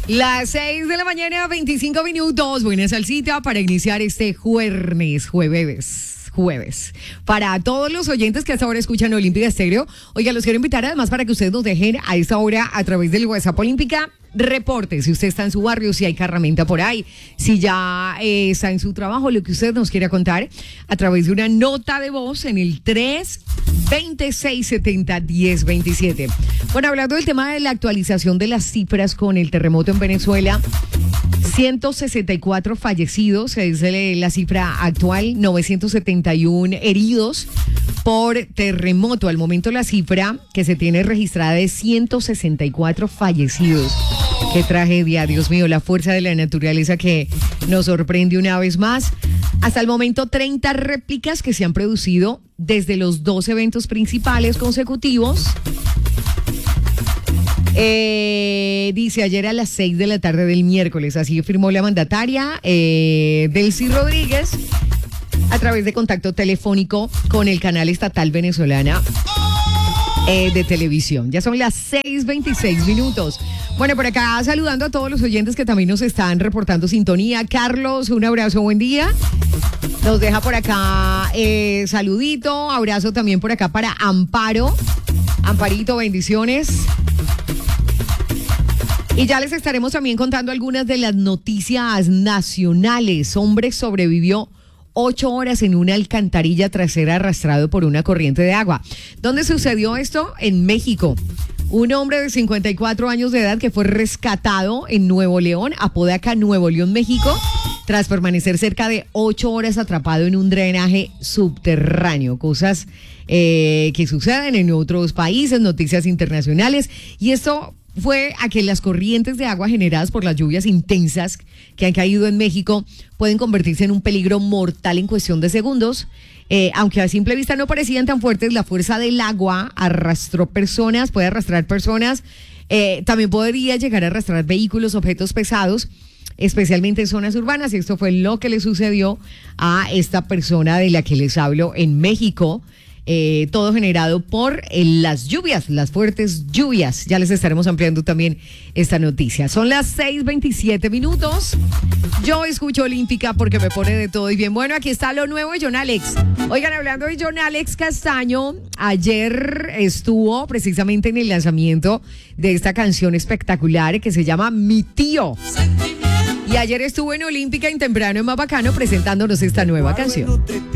Las 6 de la mañana, 25 minutos. Buena salsita para iniciar este jueves. Para todos los oyentes que hasta ahora escuchan Olímpica Estéreo, oiga, los quiero invitar además para que ustedes nos dejen a esta hora a través del WhatsApp Olímpica reporte, si usted está en su barrio, si hay carramenta por ahí, si ya está en su trabajo, lo que usted nos quiera contar a través de una nota de voz en el 326701027. Bueno, hablando del tema de la actualización de las cifras con el terremoto en Venezuela, 164 fallecidos, es la cifra actual, 971 heridos por terremoto. Al momento la cifra que se tiene registrada es 164 fallecidos. Qué tragedia, Dios mío, la fuerza de la naturaleza que nos sorprende una vez más. Hasta el momento 30 réplicas que se han producido desde los 2 eventos principales consecutivos. Dice ayer a las 6 de la tarde del miércoles, así firmó la mandataria Delcy Rodríguez a través de contacto telefónico con el canal estatal venezolana de televisión. Ya son las 6:26 minutos. Bueno, por acá saludando a todos los oyentes que también nos están reportando sintonía. Carlos, un abrazo, buen día. Nos deja por acá saludito, abrazo también por acá para Amparo. Amparito, bendiciones. Y ya les estaremos también contando algunas de las noticias nacionales. Hombre sobrevivió 8 horas en una alcantarilla tras ser arrastrado por una corriente de agua. ¿Dónde sucedió esto? En México. Un hombre de 54 años de edad que fue rescatado en Nuevo León, Apodaca, Nuevo León, México, tras permanecer cerca de 8 horas atrapado en un drenaje subterráneo. Cosas que suceden en otros países, noticias internacionales. Y esto fue a que las corrientes de agua generadas por las lluvias intensas que han caído en México pueden convertirse en un peligro mortal en cuestión de segundos. Aunque a simple vista no parecían tan fuertes, la fuerza del agua puede arrastrar personas, también podría llegar a arrastrar vehículos, objetos pesados, especialmente en zonas urbanas. Y esto fue lo que le sucedió a esta persona de la que les hablo en México. Todo generado por las lluvias, las fuertes lluvias. Ya les estaremos ampliando también esta noticia. Son las 6:27 minutos. Yo escucho Olímpica porque me pone de todo y bien. Bueno, aquí está lo nuevo de John Alex. Oigan, hablando de John Alex Castaño, ayer estuvo precisamente en el lanzamiento de esta canción espectacular que se llama Mi Tío. Y ayer estuvo en Olímpica en Temprano en Más Bacano presentándonos esta nueva canción.